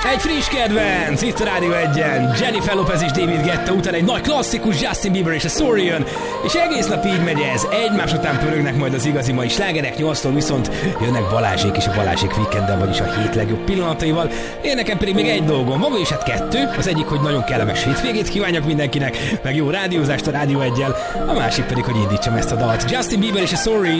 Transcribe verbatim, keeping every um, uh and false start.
Egy friss kedvenc, itt a Rádió egyen, Jennifer Lopez és David Guetta után egy nagy klasszikus, Justin Bieber és a Sorry jön, és egész nap így megy ez, egymás után pörögnek majd az igazi mai slágerek, nyolctól viszont jönnek Balázsék és a Balázsék Weekendel, vagyis a hét legjobb pillanataival. Én nekem pedig még egy dolgom van, és hát kettő, az egyik, hogy nagyon kellemes hétvégét kívánjak mindenkinek, meg jó rádiózást a Rádió eggyel, a másik pedig, hogy indítsam ezt a dalt. Justin Bieber és a Sorry.